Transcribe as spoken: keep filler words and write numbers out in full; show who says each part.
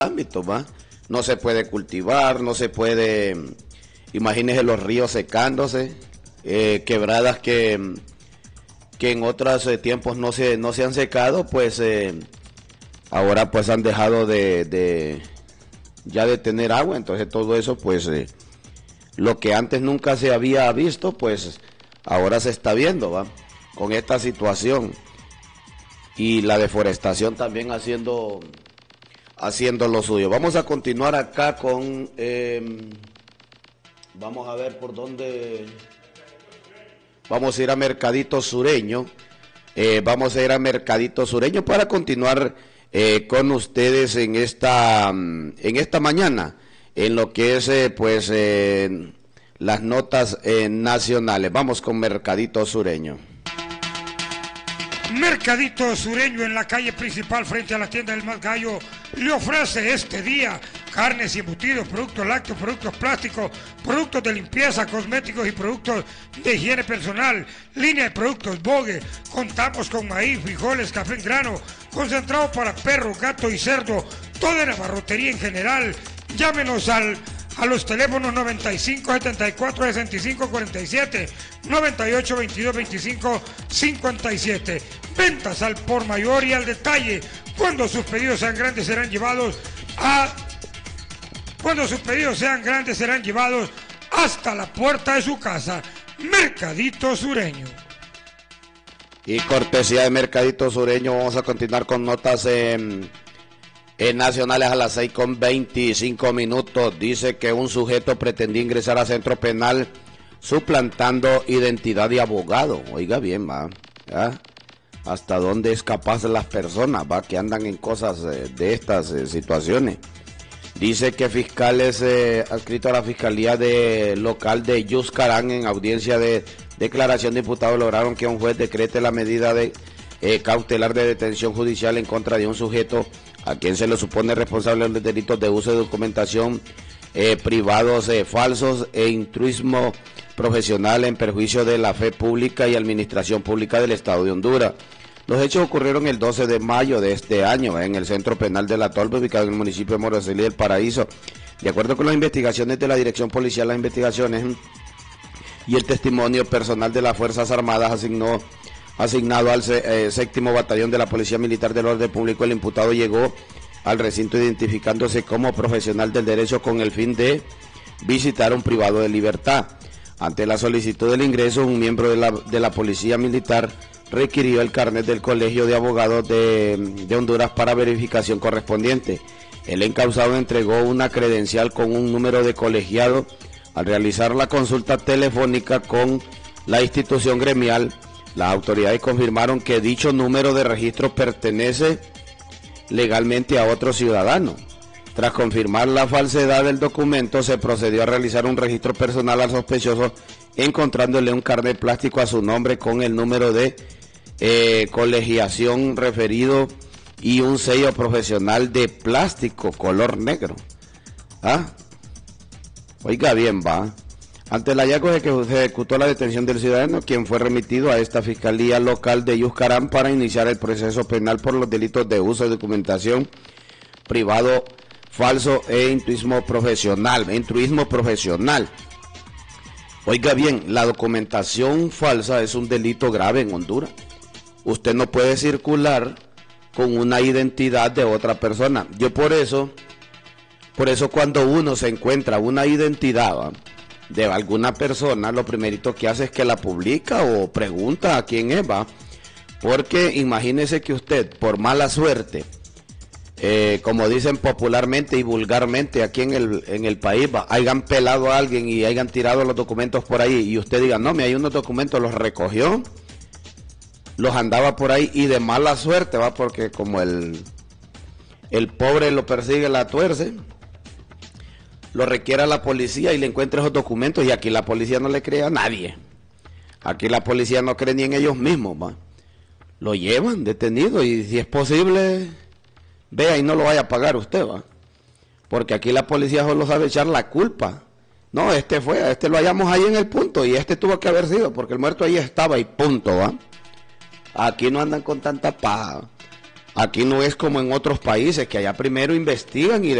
Speaker 1: ámbitos, ¿va? No se puede cultivar, no se puede, imagínense los ríos secándose, eh, quebradas que, que en otros eh, tiempos no se, no se han secado, pues eh, ahora pues han dejado de, de ya de tener agua, entonces todo eso pues eh, lo que antes nunca se había visto, pues ahora se está viendo, ¿va? Con esta situación y la deforestación también haciendo haciendo lo suyo. Vamos a continuar acá con eh, vamos a ver por dónde vamos a ir a Mercadito Sureño. Eh, vamos a ir a Mercadito Sureño para continuar eh, con ustedes en esta en esta mañana en lo que es eh, pues eh, las notas eh, nacionales. Vamos con Mercadito Sureño.
Speaker 2: Mercadito Sureño en la calle principal frente a la tienda del Más Gallo le ofrece este día carnes y embutidos, productos lácteos, productos plásticos, productos de limpieza, cosméticos y productos de higiene personal, línea de productos Bogue. Contamos con maíz, frijoles, café en grano, concentrado para perro, gato y cerdo, toda la barrotería en general. Llámenos al a los teléfonos noventa y cinco, setenta y cuatro, sesenta y cinco, cuarenta y siete, noventa y ocho, veintidós, veinticinco, cincuenta y siete. Ventas al por mayor y al detalle. Cuando sus pedidos sean grandes serán llevados a Cuando sus pedidos sean grandes serán llevados hasta la puerta de su casa. Mercadito Sureño.
Speaker 1: Y cortesía de Mercadito Sureño, vamos a continuar con notas en En nacionales a las seis con veinticinco minutos. Dice que un sujeto pretendía ingresar a centro penal suplantando identidad de abogado. Oiga bien, va. ¿Ah? ¿Hasta dónde es capaz de las personas, va? Que andan en cosas eh, de estas eh, situaciones. Dice que fiscales eh, adscritos a la Fiscalía de local de Yuscarán en audiencia de declaración de imputado lograron que un juez decrete la medida de eh, cautelar de detención judicial en contra de un sujeto a quien se le supone responsable de delitos de uso de documentación eh, privados eh, falsos e intruismo profesional en perjuicio de la fe pública y administración pública del Estado de Honduras. Los hechos ocurrieron el doce de mayo de este año en el Centro Penal de La Tolva, ubicado en el municipio de Moracelí del Paraíso. De acuerdo con las investigaciones de la Dirección Policial, las investigaciones y el testimonio personal de las Fuerzas Armadas asignó asignado al eh, séptimo batallón de la Policía Militar del Orden Público, el imputado llegó al recinto identificándose como profesional del derecho con el fin de visitar un privado de libertad. Ante la solicitud del ingreso, un miembro de la, de la Policía Militar requirió el carnet del Colegio de Abogados de, de Honduras para verificación correspondiente. El encausado entregó una credencial con un número de colegiado. Al realizar la consulta telefónica con la institución gremial, las autoridades confirmaron que dicho número de registro pertenece legalmente a otro ciudadano. Tras confirmar la falsedad del documento, se procedió a realizar un registro personal al sospechoso, encontrándole un carnet plástico a su nombre con el número de eh, colegiación referido y un sello profesional de plástico color negro. ¿Ah? Oiga bien, va. Ante el hallazgo de que se ejecutó la detención del ciudadano, quien fue remitido a esta Fiscalía Local de Yuscarán para iniciar el proceso penal por los delitos de uso de documentación privado falso e intruismo profesional. Intruismo profesional. Oiga bien, la documentación falsa es un delito grave en Honduras. Usted no puede circular con una identidad de otra persona. Yo por eso, por eso cuando uno se encuentra una identidad, ¿va?, de alguna persona, lo primerito que hace es que la publica o pregunta a quién es, va, porque imagínese que usted, por mala suerte, eh, como dicen popularmente y vulgarmente aquí en el, en el país, va, hayan pelado a alguien y hayan tirado los documentos por ahí, y usted diga, no, me hay unos documentos, los recogió, los andaba por ahí, y de mala suerte, va, porque como el, el pobre lo persigue, la tuerce, lo requiera la policía y le encuentra esos documentos, y aquí la policía no le cree a nadie. Aquí la policía no cree ni en ellos mismos, ¿va? Lo llevan detenido y si es posible, vea y no lo vaya a pagar usted, ¿va? Porque aquí la policía solo sabe echar la culpa. No, este fue, a este lo hallamos ahí en el punto y este tuvo que haber sido porque el muerto ahí estaba y punto, ¿va? Aquí no andan con tanta paja. Aquí no es como en otros países, que allá primero investigan y